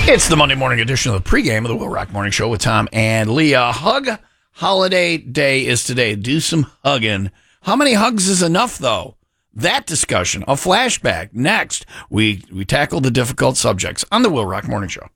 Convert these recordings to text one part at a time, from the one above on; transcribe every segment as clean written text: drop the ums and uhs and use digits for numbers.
It's the Monday morning edition of the pregame of the Will Rock Morning Show with Tom and Leah. Hug holiday day is today. Do some hugging. How many hugs is enough, though? That discussion, a flashback. Next, we tackle the difficult subjects on the Will Rock Morning Show.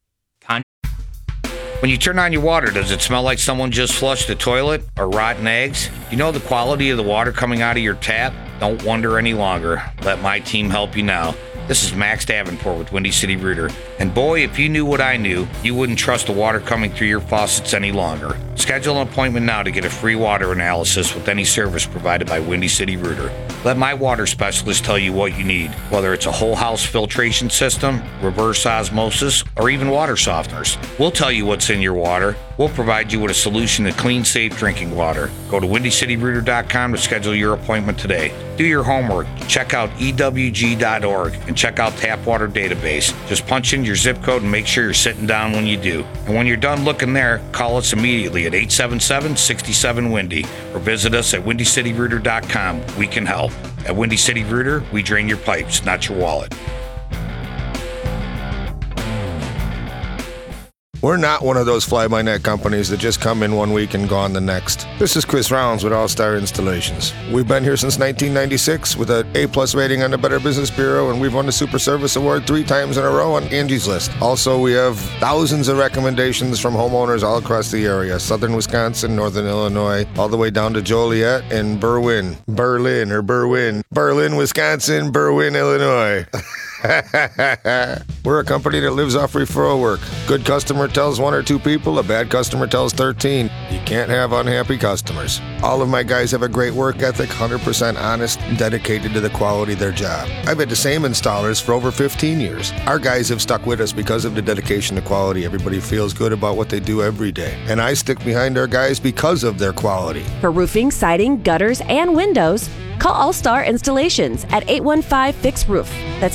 When you turn on your water, does it smell like someone just flushed the toilet or rotten eggs? You know the quality of the water coming out of your tap? Don't wonder any longer. Let my team help you now. This is Max Davenport with Windy City Rooter. And boy, if you knew what I knew, you wouldn't trust the water coming through your faucets any longer. Schedule an appointment now to get a free water analysis with any service provided by Windy City Rooter. Let my water specialist tell you what you need, whether it's a whole house filtration system, reverse osmosis, or even water softeners. We'll tell you what's in your water. We'll provide you with a solution to clean, safe drinking water. Go to WindyCityRooter.com to schedule your appointment today. Do your homework. Check out EWG.org and check out Tap Water Database. Just punch in your zip code and make sure you're sitting down when you do. And when you're done looking there, call us immediately at 877-67-WINDY or visit us at WindyCityRooter.com. We can help. At Windy City Rooter, we drain your pipes, not your wallet. We're not one of those fly-by-night companies that just come in one week and gone the next. This is Chris Rounds with All-Star Installations. We've been here since 1996 with an A-plus rating on the Better Business Bureau, and we've won the Super Service Award 3 times in a row on Angie's List. Also, we have thousands of recommendations from homeowners all across the area, southern Wisconsin, northern Illinois, all the way down to Joliet and Berwyn, Wisconsin, Berwyn, Illinois. We're a company that lives off referral work. Good customer tells 1 or 2 people, a bad customer tells 13. You can't have unhappy customers. All of my guys have a great work ethic, 100% honest, and dedicated to the quality of their job. I've had the same installers for over 15 years. Our guys have stuck with us because of the dedication to quality. Everybody feels good about what they do every day. And I stick behind our guys because of their quality. For roofing, siding, gutters, and windows, call All-Star Installations at 815-FIX-ROOF. That's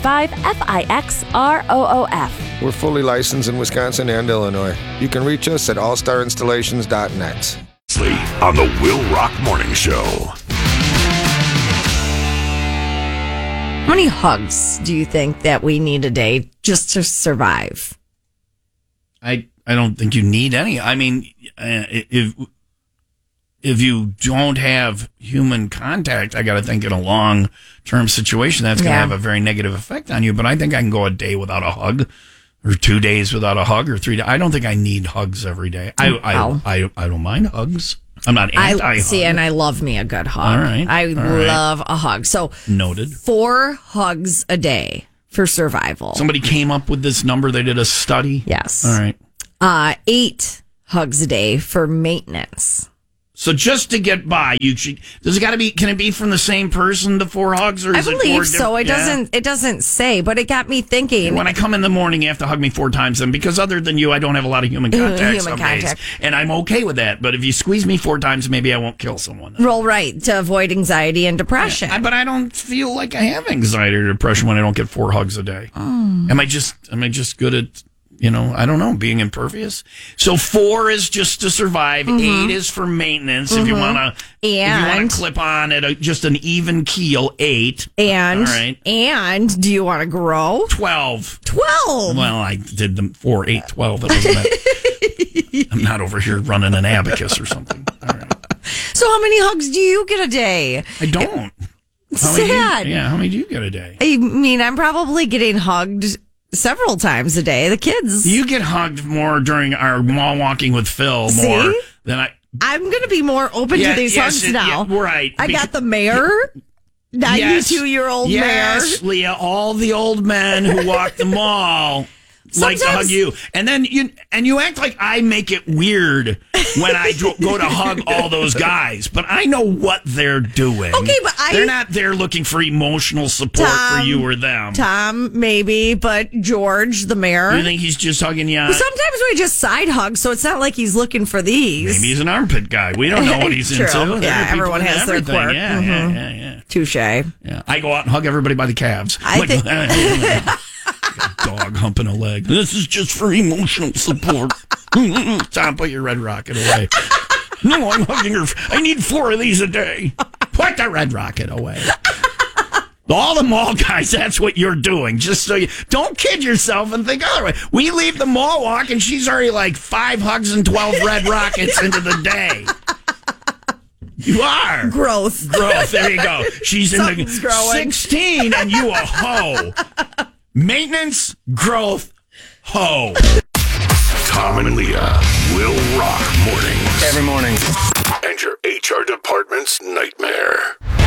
815-FIXROOF. We're fully licensed in Wisconsin and Illinois. You can reach us at allstarinstallations.net. On the Will Rock Morning Show. How many hugs do you think that we need a day just to survive? I don't think you need any. I mean, if you don't have human contact, I got to think in a long-term situation, that's going to have a very negative effect on you. But I think I can go a day without a hug, or 2 days without a hug, or 3 days. I don't think I need hugs every day. I don't mind hugs. I'm not anti-hug. See, and I love me a good hug. All right. I love a hug. So noted. 4 hugs a day for survival. Somebody came up with this number. They did a study. Yes. All right. 8 hugs a day for maintenance. So just to get by, does it got to be? Can it be from the same person? The 4 hugs, or is I believe so. It doesn't say, but it got me thinking. When I come in the morning, you have to hug me 4 times, then because other than you, I don't have a lot of human contact. Days, and I'm okay with that. But if you squeeze me 4 times, maybe I won't kill someone. Well, right, to avoid anxiety and depression. But I don't feel like I have anxiety or depression when I don't get 4 hugs a day. Am I just good at? I don't know, being impervious. So 4 is just to survive. 8 is for maintenance. If you want to clip on at just an even keel, 8. And, all right. And do you want to grow? 12. 12. Well, I did them 4, 8, 12. I'm not over here running an abacus or something. All right. So how many hugs do you get a day? I don't. Sad. How many do you get a day? I mean, I'm probably getting hugged several times a day. The kids. You get hugged more during our mall walking with Phil more than I. I'm going to be more open to these hugs now. Yeah, right. I got the mayor, 92-year-old mayor. Yes, Leah, all the old men who walk the mall like to hug you. And then you act like I make it weird when I go to hug all those guys. But I know what they're doing. Okay, but they're not there looking for emotional support for you or them. Tom, maybe, but George, the mayor. You think he's just hugging you? Well, sometimes we just side hug, so it's not like he's looking for these. Maybe he's an armpit guy. We don't know what he's into. Yeah, everyone has their quirk. Yeah. Touche. Yeah. I go out and hug everybody by the calves. Dog humping a leg. This is just for emotional support. Tom, put your red rocket away. No, I'm hugging her. I need 4 of these a day. Put the red rocket away. All the mall guys, that's what you're doing. Just so you don't kid yourself and think otherwise. We leave the mall walk and she's already like 5 hugs and 12 red rockets into the day. You are. Growth. There you go. She's in the growing. 16 and you a hoe. Maintenance, growth, hoe. Tom and Leah will rock mornings. Every morning. And your HR department's nightmare.